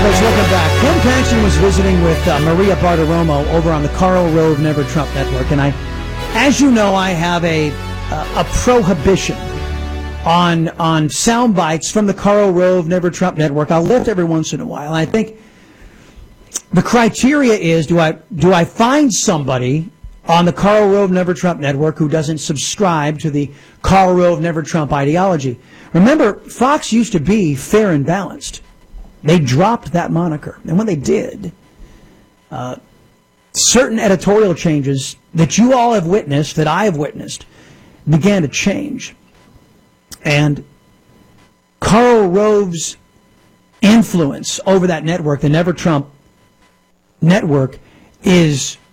folks, welcome back. Ken Paxton was visiting with Maria Bartiromo over on the Karl Rove Never Trump Network, and as you know, I have a prohibition on sound bites from the Karl Rove Never Trump Network. I'll lift every once in a while. I think the criteria is, do I find somebody on the Karl Rove Never Trump Network who doesn't subscribe to the Karl Rove Never Trump ideology? Remember, Fox used to be fair and balanced. They dropped that moniker. And when they did, certain editorial changes that you all have witnessed, that I have witnessed, began to change. And Karl Rove's influence over that network, the Never Trump Network, is